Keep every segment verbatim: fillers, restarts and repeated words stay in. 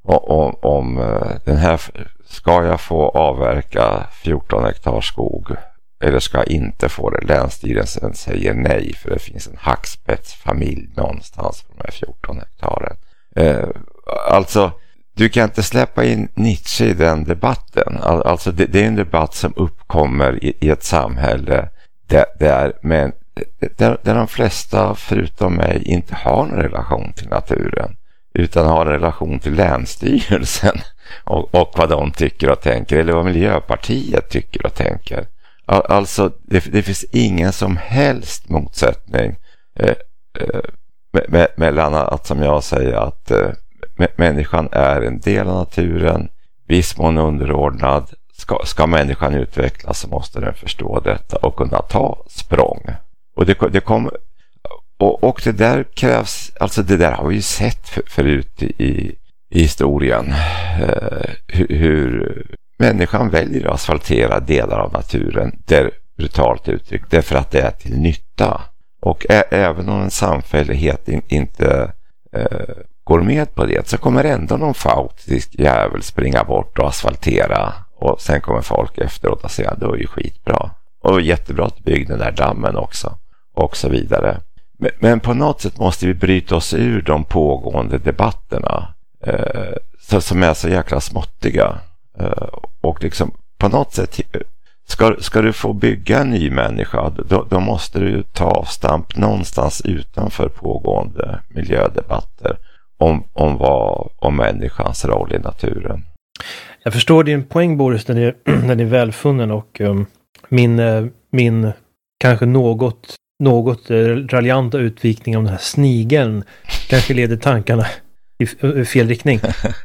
om, om den här, ska jag få avverka fjorton hektar skog eller ska jag inte få det? Länsstyrelsen säger nej för det finns en hackspetsfamilj någonstans på de här fjorton hektaren. Eh, alltså, du kan inte släppa in Nietzsche i den debatten. Alltså, det, det är en debatt som uppkommer i, i ett samhälle där, där, men, där, där de flesta förutom mig inte har en relation till naturen utan har en relation till Länsstyrelsen och, och vad de tycker och tänker eller vad Miljöpartiet tycker och tänker. Alltså det, det finns ingen som helst motsättning eh, eh, me, me, mellan att som jag säger att eh, me, människan är en del av naturen, viss mån underordnad. Ska, ska människan utvecklas så måste den förstå detta och kunna ta språng. Och det, det kommer och, och det där krävs, alltså det där har vi ju sett för, förut i, i historien eh, hur, hur människan väljer att asfaltera delar av naturen, där brutalt uttryckt, därför att det är till nytta. Och ä- även om en samfällighet in- inte eh, går med på det så kommer ändå någon fautisk jävel springa bort och asfaltera och sen kommer folk efteråt och säga att det är ju skitbra. Och jättebra att bygga den där dammen också och så vidare. Men, men på något sätt måste vi bryta oss ur de pågående debatterna eh, så, som är så jäkla småttiga. Uh, och liksom på något sätt ska, ska du få bygga en ny människa då, då måste du ta avstamp någonstans utanför pågående miljödebatter om, om, vad, om människans roll i naturen. Jag förstår din poäng, Boris, den är, den är välfunnen och um, min, uh, min kanske något, något uh, raljanta utvikning om den här snigeln kanske leder tankarna i, i fel riktning.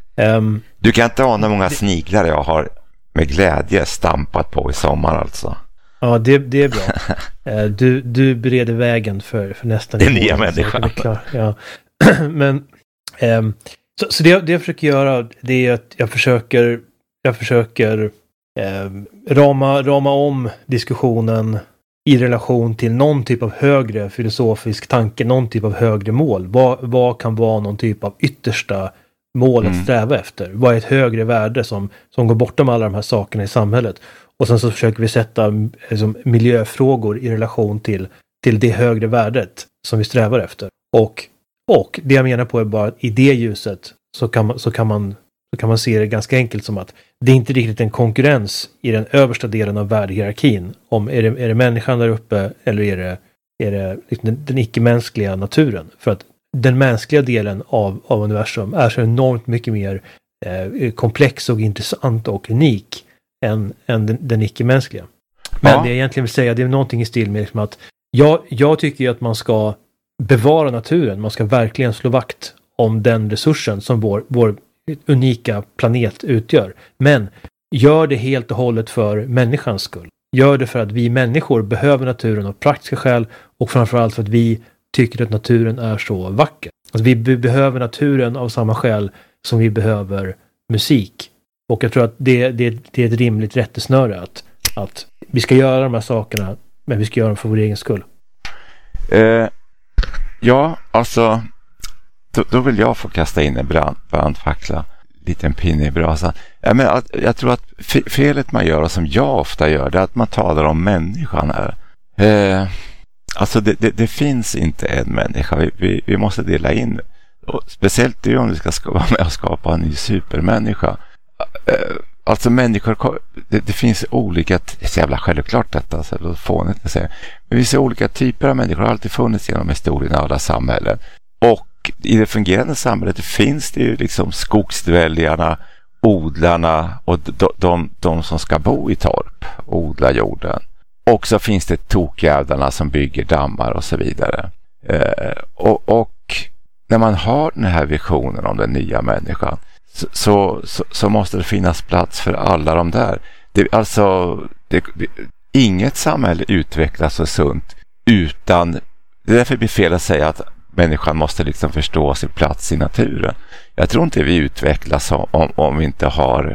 Um, du kan inte ana hur många sniglar jag har med glädje stampat på i sommar alltså. Ja, det, det är bra. uh, du, du bereder vägen för, för nästa det nya människan. Ja. Men um, så, så det, det jag försöker göra det är att jag försöker jag försöker um, rama, rama om diskussionen i relation till någon typ av högre filosofisk tanke, någon typ av högre mål. Vad, vad kan vara någon typ av yttersta mål att sträva efter? Vad är ett högre värde som, som går bortom alla de här sakerna i samhället? Och sen så försöker vi sätta liksom, miljöfrågor i relation till, till det högre värdet som vi strävar efter. Och, och det jag menar på är bara att i det ljuset så kan man, så kan man, så kan man se det ganska enkelt som att det är inte riktigt en konkurrens i den översta delen av värdehierarkin. Om är det, är det människan där uppe eller är det, är det liksom den, den icke-mänskliga naturen? För att den mänskliga delen av, av universum är så enormt mycket mer eh, komplex och intressant och unik än, än den, den icke-mänskliga. Men ja. Det jag egentligen vill säga, det är någonting i stil med liksom att jag, jag tycker ju att man ska bevara naturen. Man ska verkligen slå vakt om den resursen som vår, vår unika planet utgör. Men gör det helt och hållet för människans skull. Gör det för att vi människor behöver naturen av praktiska skäl och framförallt för att vi tycker att naturen är så vacker. Alltså vi be- behöver naturen av samma skäl som vi behöver musik. Och jag tror att det, det, det är ett rimligt rättesnöre att, att vi ska göra de här sakerna, men vi ska göra dem för vår egen skull. Eh, ja, alltså då, då vill jag få kasta in en brand, brandfackla, liten pinne i brasan. Ja, men att, jag tror att f- felet man gör och som jag ofta gör det är att man talar om människan här. Eh, Alltså det, det, det finns inte en människa. Vi, vi, vi måste dela in. Och speciellt det om vi ska vara med och skapa en ny supermänniska. Alltså människor, det, det finns olika, det är så jävla självklart detta, så det fånigt att säga. Men vi ser olika typer av människor, har alltid funnits genom historien av alla samhällen. Och i det fungerande samhället finns det ju liksom skogsdväljarna, odlarna och de, de, de som ska bo i torp och odla jorden. Och så finns det tokjävlarna som bygger dammar och så vidare. Eh, och, och när man har den här visionen om den nya människan så, så, så, så måste det finnas plats för alla de där. Det, alltså, det, det, inget samhälle utvecklas så sunt utan, det är därför det blir fel att säga att människan måste liksom förstå sin plats i naturen. Jag tror inte vi utvecklas om, om, om vi inte har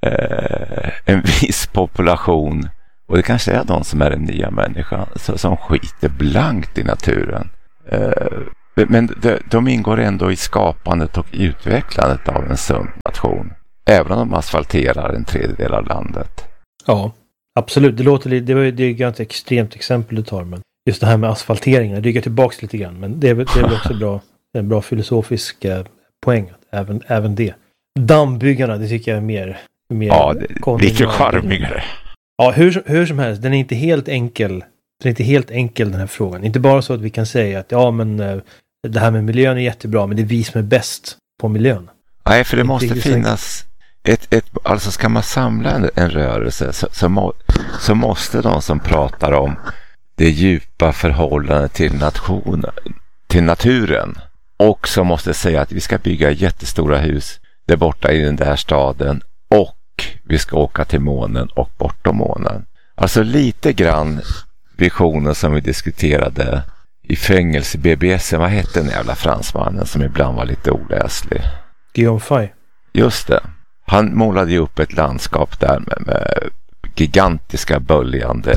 eh, en viss population. Och det kanske är de som är den nya människan som skiter blankt i naturen. Eh, Men de, de ingår ändå i skapandet och utvecklandet av en sund nation. Även om de asfalterar en tredjedel av landet. Ja, absolut. Det låter lite, det var det är ett ganska extremt exempel du tar, men just det här med asfalteringen, det ryggar tillbaks lite grann, men det är, det är väl också bra, en bra filosofisk eh, poäng, även, även det. Dammbyggarna, det tycker jag är mer, mer ja, det, lite charmigare. Ja, hur, hur som helst, den är inte helt enkel, den är inte helt enkel den här frågan. Inte bara så att vi kan säga att ja, men eh, det här med miljön är jättebra, men det är vi som är bäst på miljön. Nej, för det måste finnas ett, ett, alltså ska man samla en, en rörelse så, så, må, så måste de som pratar om det djupa förhållandet till nationen, till naturen, också måste säga att vi ska bygga jättestora hus där borta i den där staden och vi ska åka till månen och bortom månen. Alltså lite grann visionen som vi diskuterade i fängelse-B B S. Vad hette den jävla fransmannen som ibland var lite oläslig? Guillaume Fay. Just det. Han målade ju upp ett landskap där med, med gigantiska böljande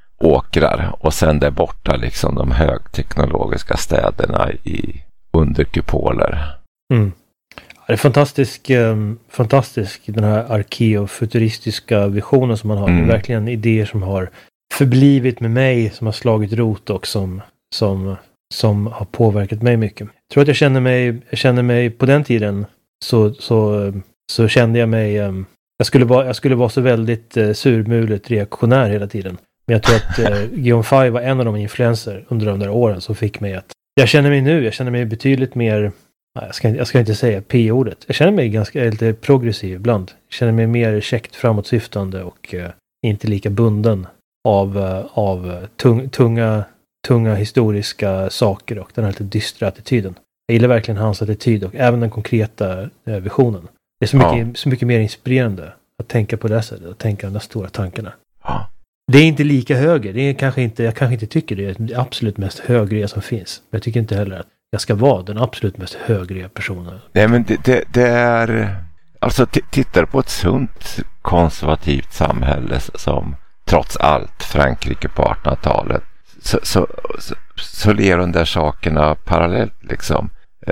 åkrar och sen där borta liksom de högteknologiska städerna i underkupoler. Mm. Ja, det är fantastisk, um, fantastisk den här arkeofuturistiska visionen som man har. Mm. Det är verkligen idéer som har förblivit med mig, som har slagit rot och som, som, som har påverkat mig mycket. Jag tror att jag känner mig, jag känner mig på den tiden så, så, så kände jag mig um, jag, skulle vara, jag skulle vara så väldigt uh, surmulet reaktionär hela tiden. Men jag tror att uh, Guillaume Fay var en av de influenser under de där åren som fick mig att jag känner mig nu, jag känner mig betydligt mer, jag ska, jag ska inte säga P-ordet. Jag känner mig ganska lite progressiv ibland. Jag känner mig mer käckt framåtsyftande och uh, inte lika bunden av, uh, av tung, tunga, tunga historiska saker och den här lite dystra attityden. Jag gillar verkligen hans attityd och även den konkreta uh, visionen. Det är så mycket, ja. så mycket mer inspirerande att tänka på det sättet, att tänka de där stora tankarna. Ja. Det är inte lika höger. Det är kanske inte, jag kanske inte tycker det är det absolut mest högre som finns. Men jag tycker inte heller att jag ska vara den absolut mest högre personen. Nej, men det, det, det är... Alltså t- tittar på ett sunt konservativt samhälle som trots allt Frankrike på artonhundratalet så, så, så, så lever de där sakerna parallellt liksom.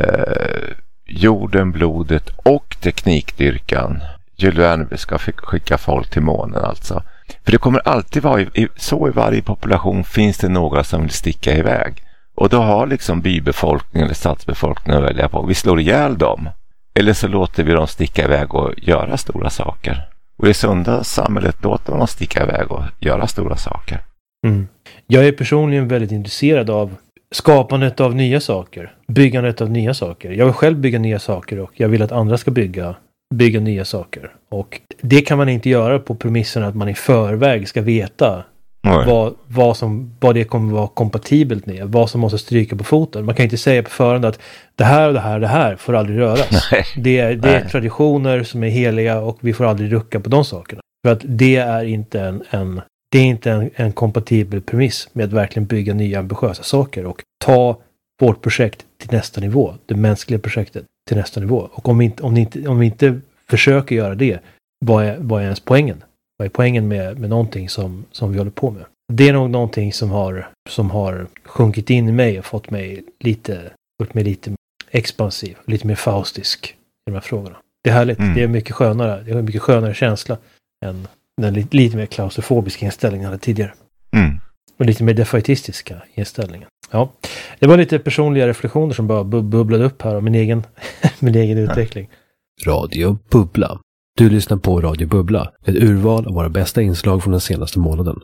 Eh, jorden, blodet och teknikdyrkan. Jules Verne ska skicka folk till månen alltså. För det kommer alltid vara, i, så i varje population finns det några som vill sticka iväg. Och då har liksom bybefolkningen eller stadsbefolkningen att välja på. Vi slår ihjäl dem. Eller så låter vi dem sticka iväg och göra stora saker. Och i sunda samhället låter de sticka iväg och göra stora saker. Mm. Jag är personligen väldigt intresserad av skapandet av nya saker. Byggandet av nya saker. Jag vill själv bygga nya saker och jag vill att andra ska bygga bygga nya saker. Och det kan man inte göra på premissen att man i förväg ska veta vad, vad, som, vad det kommer vara kompatibelt med. Vad som måste stryka på foten. Man kan inte säga på förhand att det här och det här och det här får aldrig röras. Nej. Det, är, det är traditioner som är heliga och vi får aldrig rucka på de sakerna. För att det är inte en, en, det är inte en, en kompatibel premiss med att verkligen bygga nya ambitiösa saker och ta vårt projekt till nästa nivå. Det mänskliga projektet till nästa nivå. Och om vi inte, om vi inte, om vi inte försöker göra det, vad är, vad är ens poängen? Vad är poängen med, med någonting som, som vi håller på med? Det är nog någonting som har, som har sjunkit in i mig och fått mig lite, fått mig lite expansiv, lite mer faustisk i de här frågorna. Det är härligt. Mm. Det är mycket skönare. Det är en mycket skönare känsla än den lite, lite mer klaustrofobiska inställningen jag hade tidigare. Mm. Och lite mer defaitistiska inställningen. Ja, det var lite personliga reflektioner som bara bub- bubblade upp här om min egen, min egen utveckling. Radio Bubbla. Du lyssnar på Radio Bubbla, ett urval av våra bästa inslag från den senaste månaden.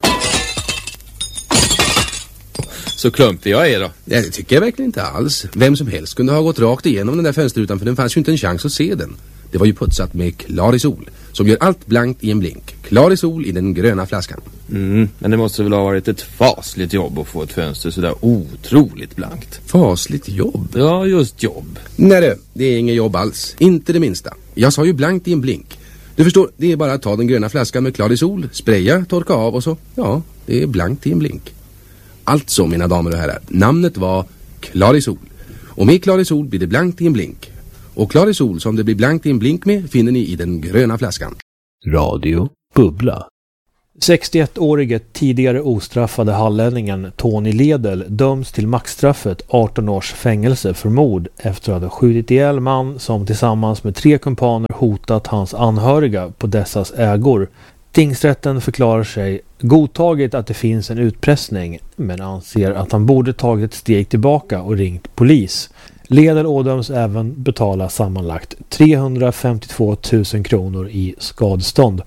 Så klumpig jag är då? Ja, det tycker jag verkligen inte alls. Vem som helst kunde ha gått rakt igenom den där fönsterrutan för den fanns ju inte en chans att se den. Det var ju putsat med Clarisol, som gör allt blankt i en blink. Clarisol i den gröna flaskan. Mm, men det måste väl ha varit ett fasligt jobb att få ett fönster sådär otroligt blankt. Fasligt jobb? Ja, just jobb. Nej det, det är inget jobb alls. Inte det minsta. Jag sa ju blankt i en blink. Du förstår, det är bara att ta den gröna flaskan med Clarisol, spraya, torka av och så. Ja, det är blankt i en blink. Alltså, mina damer och herrar, namnet var Clarisol. Och med Clarisol blir det blankt i en blink. Och Clarisol som det blir blankt i en blink med finner ni i den gröna flaskan. Radio Bubbla. sextioettårige tidigare ostraffade hallänningen Tony Ledel döms till maxstraffet arton års fängelse för mord efter att ha skjutit ihjäl man som tillsammans med tre kumpaner hotat hans anhöriga på dessas ägor. Tingsrätten förklarar sig godtagit att det finns en utpressning men anser att han borde tagit ett steg tillbaka och ringt polis. Ledel ådöms även betala sammanlagt trehundrafemtiotvå tusen kronor i skadestånd.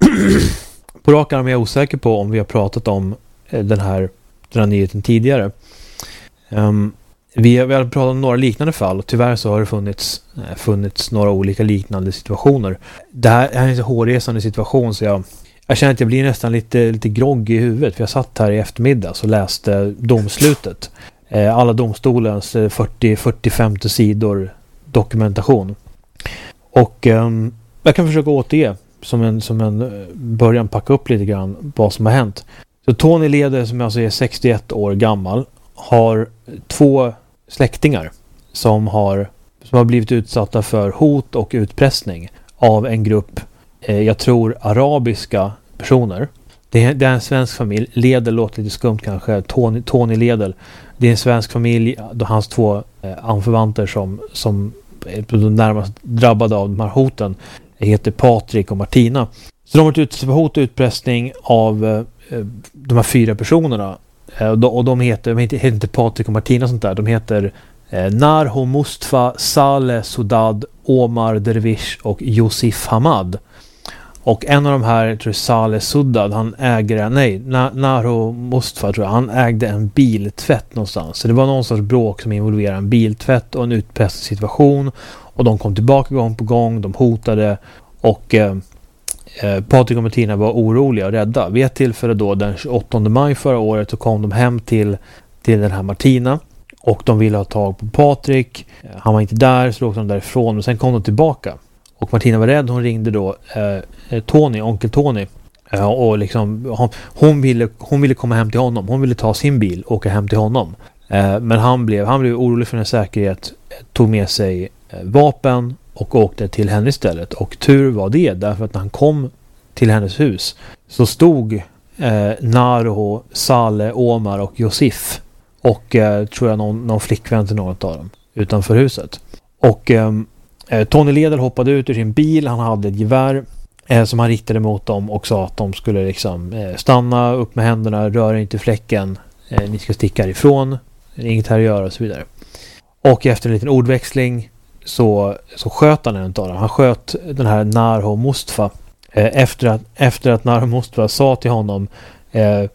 På rak arm är jag osäker på om vi har pratat om den här, den här nyheten tidigare. Um, vi, har, vi har pratat om några liknande fall och tyvärr så har det funnits, funnits några olika liknande situationer. Det här är en så hårresande situation så jag, jag känner att jag blir nästan lite, lite grogg i huvudet för jag satt här i eftermiddag och läste domslutet. Eh, alla domstolens fyrtio till femtio sidor dokumentation. Och um, jag kan försöka återge som en, som en början packa upp lite grann vad som har hänt. Så Tony Ledel som alltså är sextioett år gammal har två släktingar som har, som har blivit utsatta för hot och utpressning av en grupp, eh, jag tror arabiska personer. Det är, det är en svensk familj. Ledel låter lite skumt kanske. Tony, Tony Ledel. Det är en svensk familj. Då hans två eh, anförvanter som, som är närmast drabbade av de här hoten heter Patrik och Martina. Så de har varit utsatta för hot och utpressning av eh, de här fyra personerna. Eh, och, de, och de heter, de heter inte Patrik och Martina sånt där. De heter eh, Narho Mustafa, Saleh Sudad, Omar Dervish och Yusuf Hamad. Och en av de här, jag tror Saleh Sudad, han äger, nej, Narho Mustafa tror jag, han ägde en biltvätt någonstans. Så det var någon sorts bråk som involverade en biltvätt och en utpressningssituation. Och de kom tillbaka gång på gång, de hotade och eh, eh, Patrik och Martina var oroliga och rädda. Vid ett tillfälle då, den tjugoåttonde maj förra året, så kom de hem till, till den här Martina och de ville ha tag på Patrik. Han var inte där, så åkte de därifrån och sen kom de tillbaka. Och Martina var rädd, hon ringde då eh, Tony, onkel Tony. Eh, och liksom, hon, hon, ville, hon ville komma hem till honom. Hon ville ta sin bil och åka hem till honom. Eh, men han blev, han blev orolig för sin säkerhet, tog med sig eh, vapen och åkte till henne istället. Och tur var det, därför att när han kom till hennes hus så stod eh, Narho, Saleh, Omar och Josif och eh, tror jag någon, någon flickvän till något av dem utanför huset. Och eh, Tony Ledel hoppade ut ur sin bil, han hade ett gevär eh, som han riktade mot dem och sa att de skulle liksom eh, stanna upp med händerna, röra inte fläcken, eh, ni ska sticka ifrån, inget här att göra och så vidare. Och efter en liten ordväxling så, så sköt han en av dem. Han sköt den här Narho Mustafa eh, efter, att, efter att Narho Mustafa sa till honom eh, eh,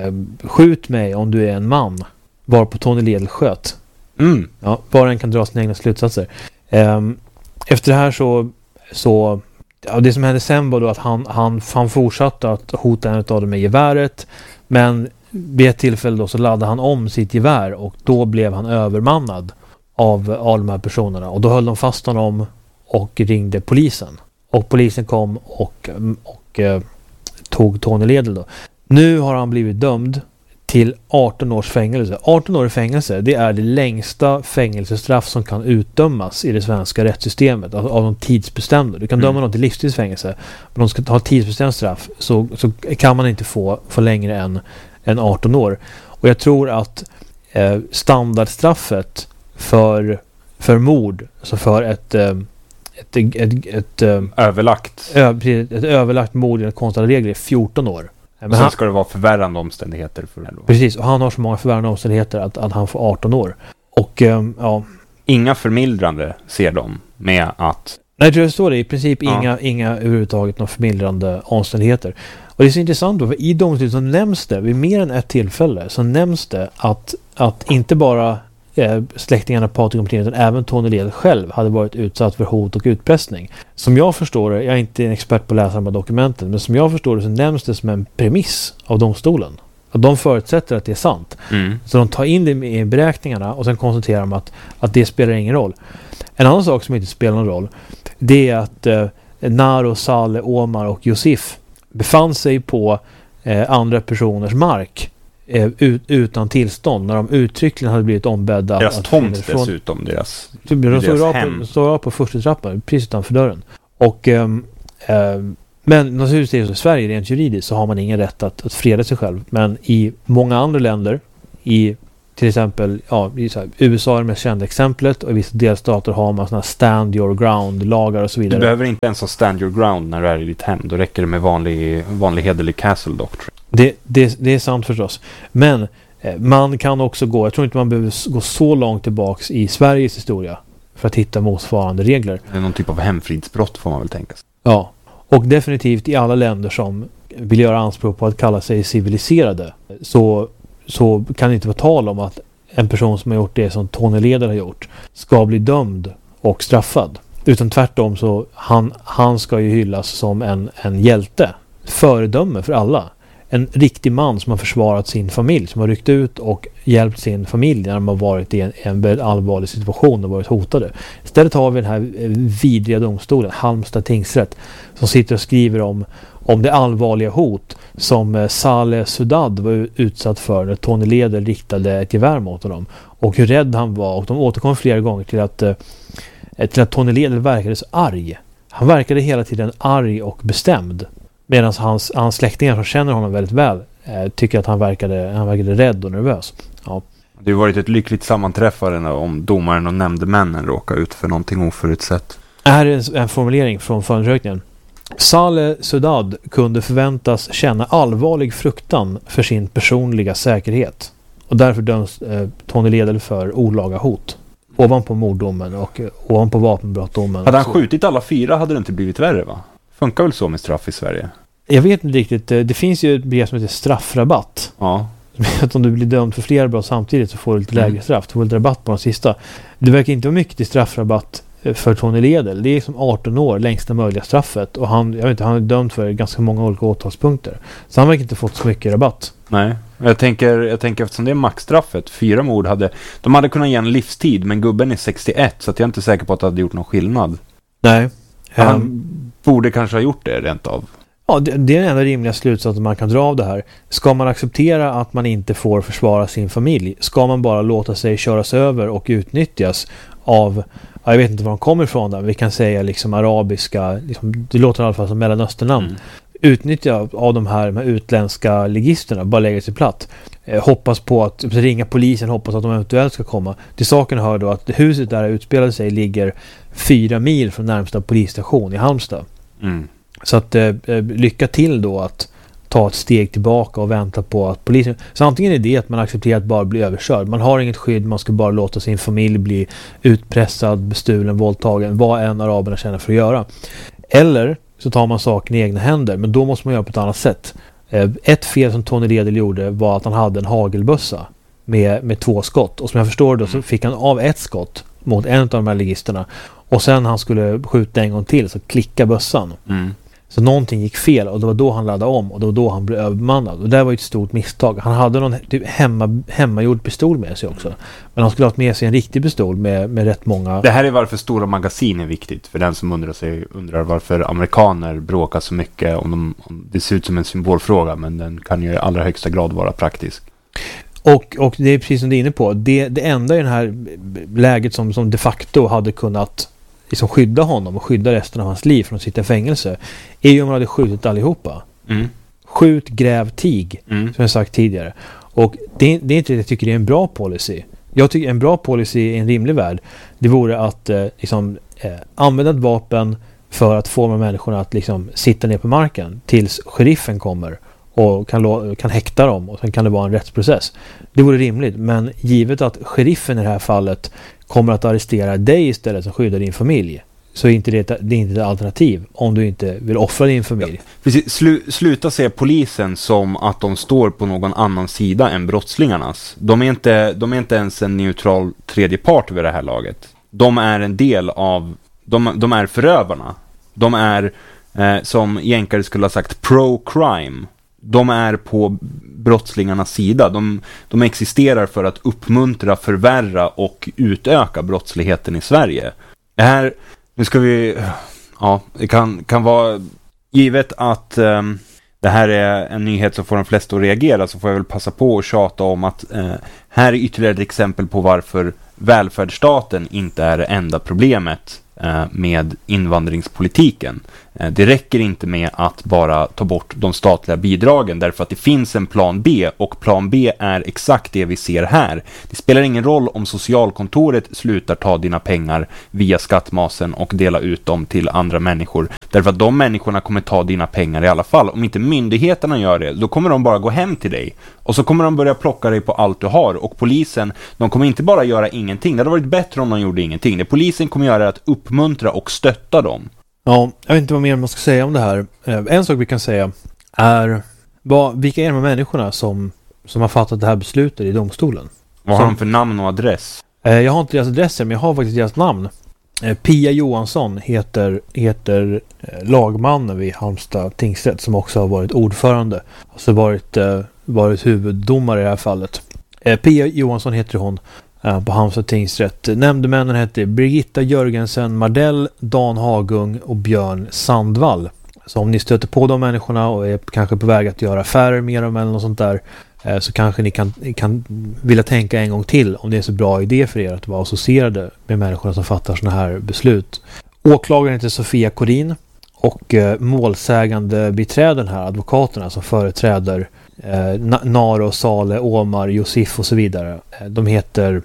skjut mig om du är en man, varpå Tony Ledel sköt. Mm. Ja, var en kan dra sina egna slutsatser. Eh, Efter det här så, så ja, det som hände sen var då att han, han, han fortsatte att hota en av dem med geväret, men vid ett tillfälle då så laddade han om sitt gevär och då blev han övermannad av, av de här personerna och då höll de fast honom och ringde polisen och polisen kom och, och eh, tog Tony Ledel då. Nu har han blivit dömd till arton års fängelse. arton år i fängelse, det är det längsta fängelsestraff som kan utdömas i det svenska rättssystemet av, av de tidsbestämda. Du kan döma mm. någon till livstidsfängelse, men om de ska ta tidsbestämt straff så, så kan man inte få, få längre än, än arton år. Och jag tror att eh, standardstraffet för, för mord, alltså för ett eh, ett, ett, ett, ett, ett överlagt ö, ett, ett överlagt mord enligt konstnärliga regler är fjorton år. Men sen han, ska det vara förvärrande omständigheter för det då. Precis, och han har så många förvärrande omständigheter att, att han får arton år. Och um, ja. Inga förmildrande ser de med att... Nej, det står det i princip ja. inga, inga överhuvudtaget några förmildrande omständigheter. Och det är så intressant då, för i domslutet så nämns det vid mer än ett tillfälle så nämns det att, att inte bara eh, släktingarna Patrik och Martina utan även Tony Ledel själv hade varit utsatt för hot och utpressning. Som jag förstår det, jag är inte en expert på att läsa de här dokumenten, men som jag förstår det så nämns det som en premiss av domstolen. Och de förutsätter att det är sant. Mm. Så de tar in det i beräkningarna och sen konstaterar de att, att det spelar ingen roll. En annan sak som inte spelar någon roll, det är att eh, Narho, Saleh, Omar och Josif befann sig på eh, andra personers mark eh, ut, utan tillstånd när de uttryckligen hade blivit ombedda. Deras att tomt från, dessutom, deras, de deras står hem. På, står på första trappan, precis utanför dörren. Och eh, eh, Men naturligtvis i Sverige rent juridiskt så har man ingen rätt att, att freda sig själv. Men i många andra länder, i till exempel ja, i så här, U S A är det mest kända exemplet, och i vissa delstater har man såna stand your ground-lagar och så vidare. Du behöver inte ens ha stand your ground när du är i ditt hem. Då räcker det med vanlig, vanlig hederlig castle doctrine. Det, det, det är sant förstås. Men eh, man kan också gå, jag tror inte man behöver gå så långt tillbaks i Sveriges historia för att hitta motsvarande regler. Det är någon typ av hemfridsbrott får man väl tänka sig. Ja, och definitivt i alla länder som vill göra anspråk på att kalla sig civiliserade så, så kan det inte vara tal om att en person som har gjort det som Tony Leder har gjort ska bli dömd och straffad. Utan tvärtom så han, han ska ju hyllas som en, en hjälte, föredöme för alla. En riktig man som har försvarat sin familj, som har ryckt ut och hjälpt sin familj när de har varit i en, en väldigt allvarlig situation och varit hotade. Istället har vi den här vidriga domstolen, Halmstad tingsrätt, som sitter och skriver om, om det allvarliga hot som Saleh Sudad var utsatt för när Tony Leder riktade ett gevär mot honom. Och hur rädd han var, och de återkom flera gånger till att, till att Tony Leder verkade så arg. Han verkade hela tiden arg och bestämd. Medan hans, hans släktingar som känner honom väldigt väl eh, tycker att han verkade, han verkade rädd och nervös. Ja. Det har varit ett lyckligt sammanträffande om domaren och nämndemännen råkar ut för någonting oförutsett. Här är en, en formulering från förundersökningen. Saleh Sudad kunde förväntas känna allvarlig fruktan för sin personliga säkerhet. Och därför döms eh, Tony Leder för olaga hot. Ovanpå morddomen och eh, ovanpå vapenbrottdomen. Hade han skjutit alla fyra hade det inte blivit värre, va? Funkar väl så med straff i Sverige? Jag vet inte riktigt. Det finns ju ett begrepp som heter straffrabatt. Ja. Att om du blir dömd för flera brott samtidigt så får du lite lägre mm. straff. Du får lite rabatt på de sista. Det verkar inte vara mycket till straffrabatt för Tony Leder. Det är som arton år, längsta möjliga straffet. Och han, jag vet inte, han är dömd för ganska många olika åtalspunkter. Så han verkar inte fått så mycket rabatt. Nej, jag tänker, jag tänker eftersom det är maxstraffet, fyra mord hade, de hade kunnat ge en livstid, men gubben är sextioett, så att jag är inte säker på att det hade gjort någon skillnad. Nej. Han Um, borde kanske ha gjort det rent av. Ja, det, det är den enda rimliga slutsatsen man kan dra av det här. Ska man acceptera att man inte får försvara sin familj? Ska man bara låta sig köras över och utnyttjas av, ja, jag vet inte var de kommer ifrån där, vi kan säga liksom arabiska, liksom, det låter i alla fall som Mellanösternamn. Mm. Utnyttja av de här, de här utländska ligisterna, bara lägga sig platt. Eh, hoppas på att ringa polisen, hoppas att de eventuellt ska komma. Till saken hör då att huset där utspelade sig ligger fyra mil från närmsta polisstation i Halmstad. Mm. Så att eh, lycka till då att ta ett steg tillbaka och vänta på att polisen... Så antingen är det att man accepterar att bara bli överkörd. Man har inget skydd, man ska bara låta sin familj bli utpressad, bestulen, våldtagen, vad än araberna känner för att göra. Eller så tar man saken i egna händer, men då måste man göra på ett annat sätt. Eh, ett fel som Tony Leder gjorde var att han hade en hagelbössa med, med två skott. Och som jag förstår då så fick han av ett skott mot en av de här ligisterna. Och sen han skulle skjuta en gång till så klickade bössan. Mm. Så någonting gick fel och det var då han laddade om och det var då han blev överbemannad. Och det var ju ett stort misstag. Han hade någon typ hemma, hemmagjord pistol med sig också. Men han skulle ha med sig en riktig pistol med, med rätt många... Det här är varför stora magasin är viktigt. För den som undrar sig undrar varför amerikaner bråkar så mycket. Om de, om det ser ut som en symbolfråga, men den kan ju i allra högsta grad vara praktisk. Och, och det är precis som du är inne på. Det, det enda i det här läget som, som de facto hade kunnat liksom skydda honom och skydda resten av hans liv från att sitta i fängelse är ju om man hade skjutit allihopa. Mm. Skjut, gräv, tig, mm. som jag sagt tidigare. Och det, det är inte det jag tycker det är en bra policy. Jag tycker en bra policy i en rimlig värld, det vore att eh, liksom, eh, använda ett vapen för att få de människorna att liksom, sitta ner på marken tills sheriffen kommer och kan, lo- kan häkta dem och sen kan det vara en rättsprocess. Det vore rimligt, men givet att sheriffen i det här fallet kommer att arrestera dig istället som skyddar din familj, så är inte det, det är inte ett alternativ om du inte vill offra din familj. Ja, precis. Slu, sluta se polisen som att de står på någon annan sida än brottslingarnas. De är inte, de är inte ens en neutral tredje part vid det här laget. De är en del av, de, de är förövarna. De är, eh, som jänkare skulle ha sagt, pro-crime. De är på brottslingarnas sida. De, de existerar för att uppmuntra, förvärra och utöka brottsligheten i Sverige. Det här, nu ska vi, ja, det kan, kan vara givet att um, det här är en nyhet som får de flesta att reagera, så får jag väl passa på att tjata om att uh, här är ytterligare ett exempel på varför välfärdsstaten inte är det enda problemet eh, med invandringspolitiken. Eh, det räcker inte med att bara ta bort de statliga bidragen därför att det finns en plan B, och plan B är exakt det vi ser här. Det spelar ingen roll om socialkontoret slutar ta dina pengar via skattmasen och dela ut dem till andra människor, därför att de människorna kommer ta dina pengar i alla fall. Om inte myndigheterna gör det, då kommer de bara gå hem till dig och så kommer de börja plocka dig på allt du har, och polisen, de kommer inte bara göra ingenting. Det hade varit bättre om de gjorde ingenting. Det polisen kommer göra är att uppmuntra och stötta dem. Ja, jag vet inte vad mer man ska säga om det här. En sak vi kan säga är vad, vilka är de här människorna som, som har fattat det här beslutet i domstolen? Vad har som, de för namn och adress? Jag har inte deras adresser, men jag har faktiskt deras namn. Pia Johansson heter, heter lagmannen vid Halmstad tingsrätt, som också har varit ordförande. Alltså varit, varit huvuddomare i det här fallet. Pia Johansson heter hon på Halmstad tingsrätt. Nämndemännen heter Birgitta Jörgensen Mardell, Dan Hagung och Björn Sandvall. Så om ni stöter på de människorna och är kanske på väg att göra affärer med dem eller något sånt där, så kanske ni kan, kan vilja tänka en gång till om det är så bra idé för er att vara associerade med människorna som fattar såna här beslut. Åklagaren heter Sofia Korin, och eh, målsägande biträden här, advokaterna som företräder eh, Naro, Sale, Omar, Josef och så vidare. Eh, de heter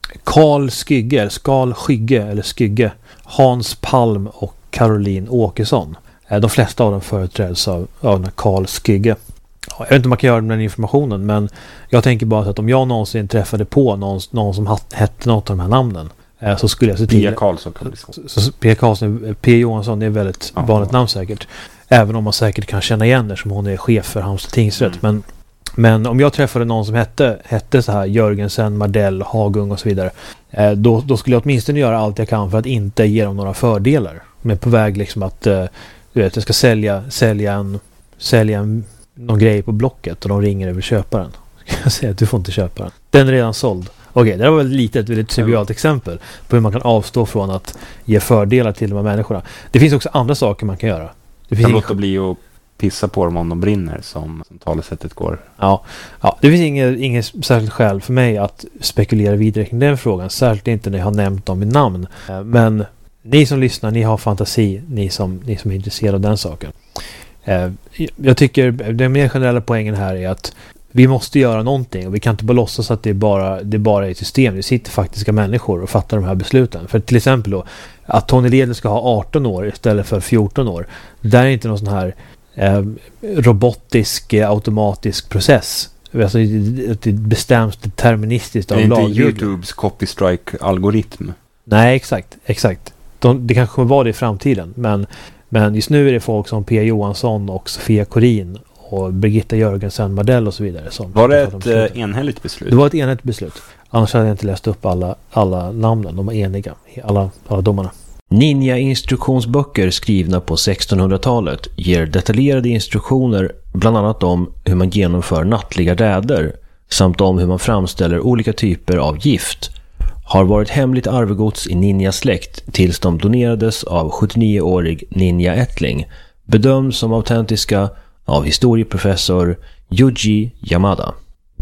Karl Skygge, Skal Skygge eller Skygge, Hans Palm och Caroline Åkesson. Eh, de flesta av dem företräds av, av Karl Skygge. Jag vet inte om man kan göra den informationen, men jag tänker bara så att om jag någonsin träffade på någon, någon som hette något av de här namnen, eh, så skulle jag se till... Pia Karlsson kan bli så. så, så Pia Karlsson, P. Johansson är väldigt ja. vanligt namn säkert. Även om man säkert kan känna igen det som hon är chef för Halmstad tingsrätt. Mm. Men, men om jag träffade någon som hette, hette så här Jörgensen, Mardell, Hagung och så vidare, eh, då, då skulle jag åtminstone göra allt jag kan för att inte ge dem några fördelar. Men på väg liksom att eh, du vet, jag ska sälja, sälja en sälja en någon grej på Blocket och de ringer över köparen. Ska jag säga att du får inte köpa den. Den är redan såld. Okej, okay, det var väl lite ett väldigt trivialt exempel på hur man kan avstå från att ge fördelar till de här människorna. Det finns också andra saker man kan göra. Det finns kan låta bli att pissa på dem om de brinner, som, som talesättet går. Ja, ja, det finns inget, inget särskilt skäl för mig att spekulera vidare kring den frågan. Särskilt inte när jag har nämnt dem i namn. Men ni som lyssnar, ni har fantasi. Ni som, ni som är intresserade av den saken. Jag tycker den mer generella poängen här är att vi måste göra någonting, och vi kan inte bara låtsas att det är bara, det är bara ett system. Det sitter faktiska människor och fattar de här besluten. För till exempel då, att Tony Ledel ska ha arton år istället för fjorton år. Det där är inte någon sån här eh, robotisk, eh, automatisk process. Alltså, det, det bestäms deterministiskt av lag. Det är inte YouTubes copystrike-algoritm. Nej, exakt. exakt. De, det kanske kommer vara det i framtiden, men Men just nu är det folk som Pia Johansson och Sofia Korin och Birgitta Jörgensen Mardell och så vidare. Som var det ett äh, enhälligt beslut? Det var ett enhälligt beslut. Annars hade jag inte läst upp alla, alla namnen. De var eniga, alla, alla domarna. Ninja-instruktionsböcker skrivna på sextonhundratalet ger detaljerade instruktioner bland annat om hur man genomför nattliga räder samt om hur man framställer olika typer av gift. Har varit hemligt arvegods i ninja-släkt tills de donerades av sjuttionio-årig ninja-ättling, bedömd som autentiska av historieprofessor Yuji Yamada.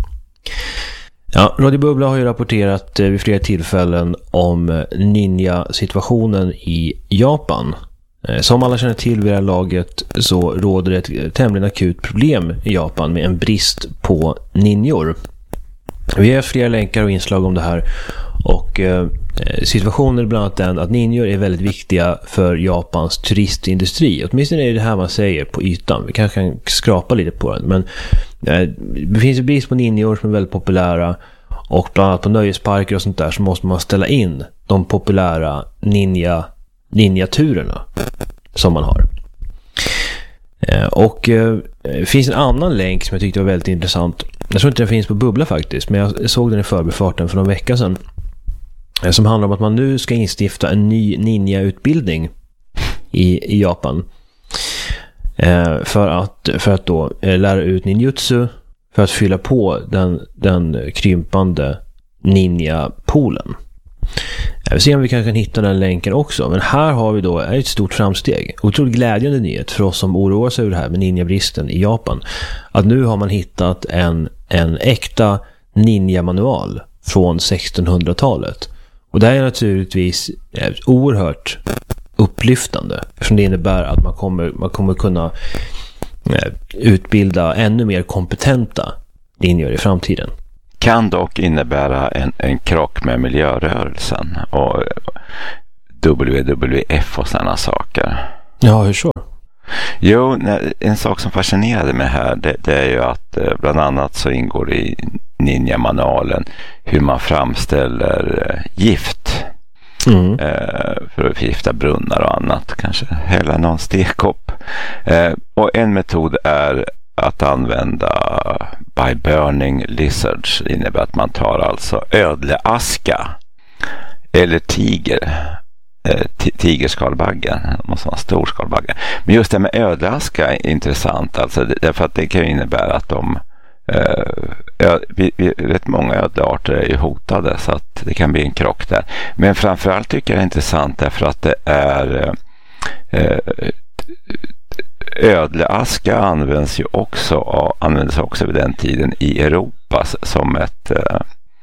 Ja, Radio Bubbla har ju rapporterat vid flera tillfällen om ninja-situationen i Japan. Som alla känner till vid det här laget så råder det ett tämligen akut problem i Japan med en brist på ninjor. Vi har flera länkar och inslag om det här. Och eh, situationen är bland annat den att ninjor är väldigt viktiga för Japans turistindustri. Åtminstone är det det här man säger på ytan. Vi kanske kan skrapa lite på den. Men eh, det finns en brist på ninjor som är väldigt populära. Och bland annat på nöjesparker och sånt där så måste man ställa in de populära ninja, ninjaturerna som man har. Eh, och eh, det finns en annan länk som jag tyckte var väldigt intressant. Jag tror inte den finns på Bubbla faktiskt, men jag såg den i förbifarten för några veckor sedan. Som handlar om att man nu ska instifta en ny ninja-utbildning i, i Japan. Eh, för, att, för att då eh, lära ut ninjutsu, för att fylla på den, den krympande ninja-poolen. Jag vill se om vi kanske kan hitta den länken också. Men här har vi då ett stort framsteg. Otroligt glädjande nyhet för oss som oroar sig över det här med ninja-bristen i Japan. Att nu har man hittat en, en äkta ninja-manual från sextonhundratalet. Och det här är naturligtvis eh, oerhört upplyftande, eftersom det innebär att man kommer, man kommer kunna eh, utbilda ännu mer kompetenta linjer i framtiden. Kan dock innebära en, en krock med miljörörelsen och W W F och sådana saker. Ja, hur så? Jo, en sak som fascinerade mig här, det, det är ju att bland annat så ingår i Ninja-manualen hur man framställer gift. Mm. För att förgifta brunnar och annat, kanske hälla någon stekkopp. Och en metod är att använda by burning lizards. Det innebär att man tar alltså ödleaska eller tiger t- tigerskalbaggen, det måste vara en stor skalbagge. Men just det med ödleaska är intressant, alltså, därför att det kan innebära att de Ö, vi, vi, rätt många ödlearter är ju hotade, så att det kan bli en krock där. Men framförallt tycker jag det är intressant därför att det är eh, ödleaska används ju också används också vid den tiden i Europa som ett eh,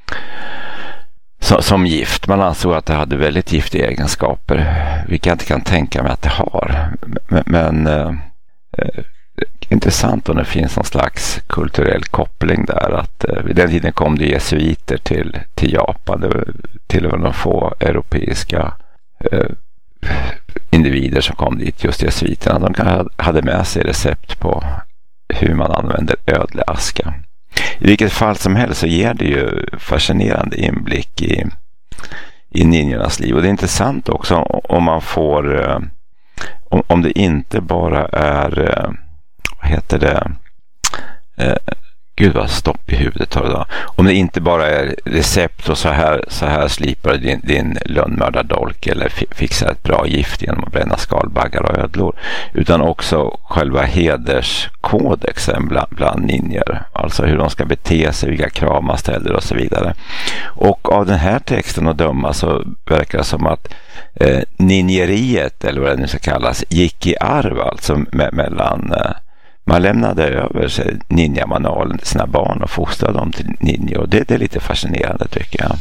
som, som gift. Man ansåg att det hade väldigt giftiga egenskaper, vilket jag inte kan tänka mig att det har. Men, men eh, intressant om det finns någon slags kulturell koppling där, att eh, vid den tiden kom det jesuiter till, till Japan, det var till och med de få europeiska eh, individer som kom dit, just jesuiterna. De kan, hade med sig recept på hur man använder ödleaska. I vilket fall som helst så ger det ju fascinerande inblick i, i ninjornas liv, och det är intressant också om man får eh, om, om det inte bara är eh, vad heter det eh, gud vad stopp i huvudet tar det då. Om det inte bara är recept och så här, så här slipar du din, din lönnmördardolk eller fi, fixar ett bra gift genom att bränna skalbaggar och ödlor, utan också själva hederskodexen bland, bland ninjor, alltså hur de ska bete sig, vilka krav man ställer och så vidare. Och av den här texten att döma så verkar det som att eh, ninjeriet, eller vad det nu ska kallas, gick i arv alltså me- mellan eh, man lämnade över sig ninja-manualen till sina barn och fostrade dem till ninja. Och det, det är lite fascinerande, tycker jag.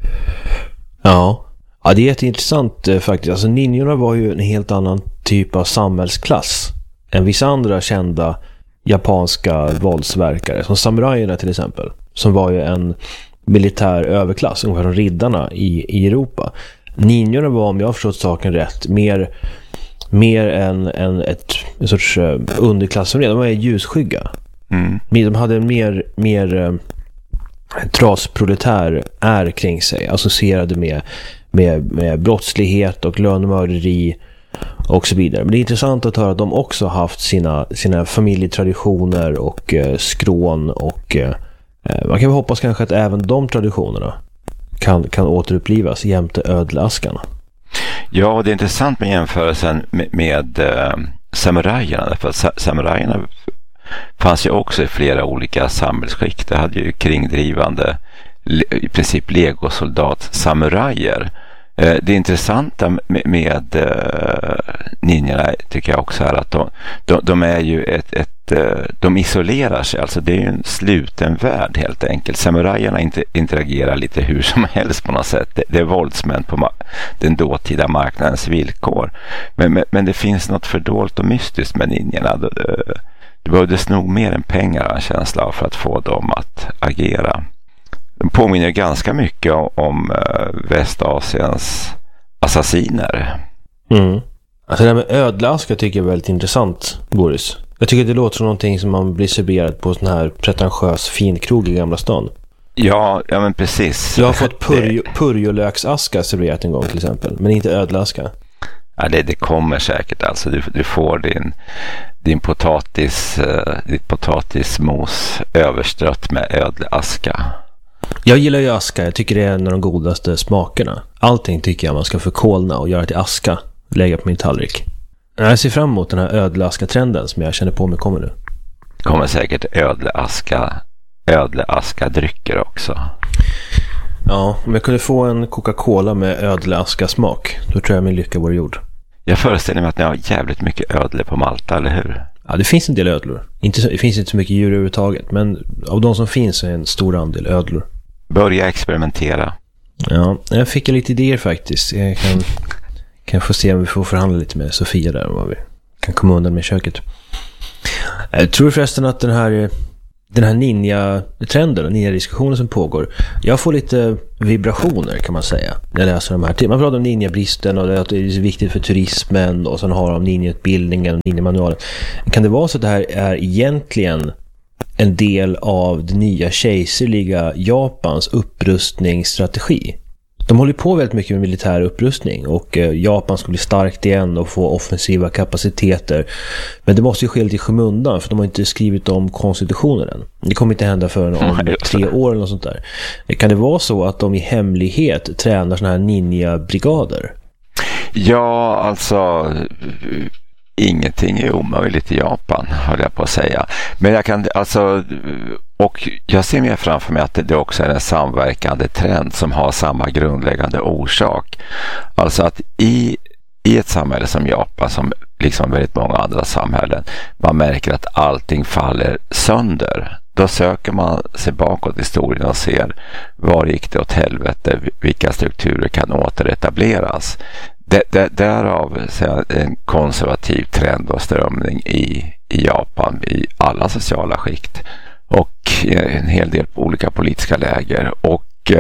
Ja, ja det är jätteintressant eh, faktiskt. Alltså ninjorna var ju en helt annan typ av samhällsklass än vissa andra kända japanska våldsverkare. Som samurajerna till exempel. Som var ju en militär överklass, ungefär som riddarna i, i Europa. Ninjorna var, om jag har förstått saken rätt, mer... mer än, än ett en sorts uh, underklass som redan var ljusskygga. Mm. De hade en mer, mer uh, trasproletär är kring sig, associerade med, med, med brottslighet och lönnmörderi och så vidare. Men det är intressant att höra att de också haft sina, sina familjetraditioner och uh, skrån och uh, man kan väl hoppas kanske att även de traditionerna kan, kan återupplivas jämte ödleaskarna. Ja, det är intressant med jämförelsen med, med äh, samurajerna, för att samurajerna fanns ju också i flera olika samhällsskikt. Det hade ju kringdrivande i princip legosoldat samurajer. Äh, det intressanta med, med äh, ninjorna tycker jag också är att de, de, de är ju ett, ett de isolerar sig, alltså det är ju en sluten värld helt enkelt. Samurajerna inte interagerar lite hur som helst på något sätt. Det, det är våldsmän på ma- den dåtida marknadens villkor. Men, men, men det finns något fördolt och mystiskt med ninjorna. Det, det behövdes nog mer än pengar, en känsla av, för att få dem att agera. De påminner ganska mycket om, om uh, Västasiens assassiner. Mm. Alltså det här med ödleaska tycker jag är väldigt intressant, Boris. Jag tycker det låter som någonting som man blir serverad på sån här pretentiös finkrog i Gamla stan. Ja, ja men precis. Jag har fått purjo, purjolöksaska serverat en gång till exempel, men inte ödleaska. Ja, det, det kommer säkert. Alltså du, du får din, din potatis, uh, ditt potatismos överstrött med ödleaska. Jag gillar ju aska. Jag tycker det är en av de godaste smakerna. Allting tycker jag man ska förkolna och göra till aska. Lägga på min tallrik. Jag ser fram emot den här ödleaska-trenden som jag känner på mig kommer nu. Kommer säkert ödleaska, ödleaska drycker också. Ja, om jag kunde få en Coca-Cola med ödleaska-smak, då tror jag min lycka vore gjord. Jag föreställer mig att ni har jävligt mycket ödle på Malta, eller hur? Ja, det finns en del ödlor. Inte, det finns inte så mycket djur överhuvudtaget, men av de som finns är en stor andel ödlor. Börja experimentera. Ja, jag fick lite idéer faktiskt. Jag kan, kan få se om vi får förhandla lite med Sofia där, vad vi kan komma undan med köket. Jag tror förresten att den här den här ninja-trenden, ninja-diskussionen som pågår, jag får lite vibrationer kan man säga när jag läser de här. Man pratar om ninja-bristen och att det är viktigt för turismen och sen har de ninja-utbildningen och ninja-manualen. Kan det vara så att det här är egentligen en del av det nya kejserliga Japans upprustningsstrategi? De håller på väldigt mycket med militär upprustning och eh, Japan ska bli starkt igen och få offensiva kapaciteter. Men det måste ju ske lite i skymundan för de har inte skrivit om konstitutionen än. Det kommer inte hända förrän om tre år eller något sånt där. Kan det vara så att de i hemlighet tränar såna här ninja-brigader? Ja, alltså ingenting är omöjligt i Japan, höll jag på att säga. Men jag kan, alltså, och jag ser mer framför mig att det också är en samverkande trend som har samma grundläggande orsak. Alltså att i, i ett samhälle som Japan, som liksom väldigt många andra samhällen, man märker att allting faller sönder. Då söker man sig bakåt i historien och ser var gick det åt helvete, vilka strukturer kan återetableras. Det, det, därav så en konservativ trend och strömning i, i Japan i alla sociala skikt och en hel del på olika politiska läger och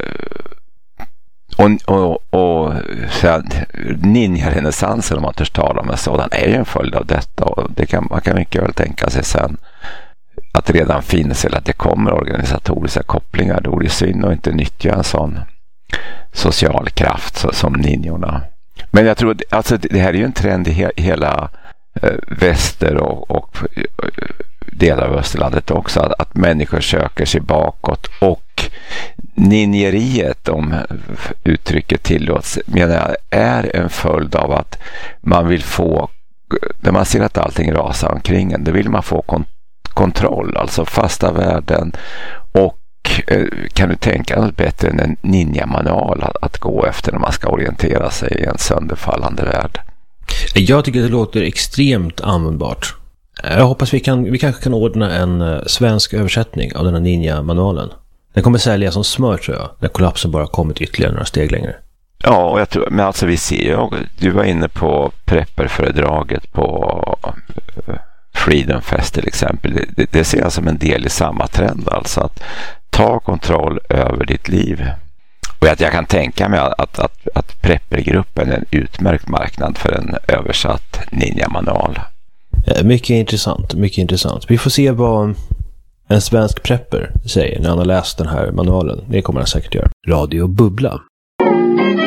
och, och, och ninja-renässansen, om man törs tala om en sådan, är ju en följd av detta och det kan, man kan mycket väl tänka sig sen att det redan finns eller att det kommer organisatoriska kopplingar. Då är det synd att inte nyttja en sån social kraft så, som ninjorna. Men jag tror att alltså, det här är ju en trend i he, hela eh, väster och, och delar av Österlandet också, att, att människor söker sig bakåt och ninjeriet, om uttrycket tillåts, menar jag, är en följd av att man vill få, när man ser att allting rasar omkring en, då vill man få kont- kontroll, alltså fasta värden och kan du tänka något bättre än en ninja-manual att, att gå efter när man ska orientera sig i en sönderfallande värld? Jag tycker det låter extremt användbart. Jag hoppas vi kan vi kanske kan ordna en svensk översättning av den här ninja-manualen. Den kommer sälja som smör, tror jag, när kollapsen bara kommit ytterligare några steg längre. Ja, och jag tror, men alltså vi ser ju, du var inne på prepperföredraget på Freedom Fest till exempel. Det, det, det ser jag som en del i samma trend, alltså att ta kontroll över ditt liv. Och att jag kan tänka mig att, att, att preppergruppen är en utmärkt marknad för en översatt ninja-manual. Mycket intressant, mycket intressant. Vi får se vad en svensk prepper säger när han har läst den här manualen. Det kommer han säkert göra. Radio Bubbla.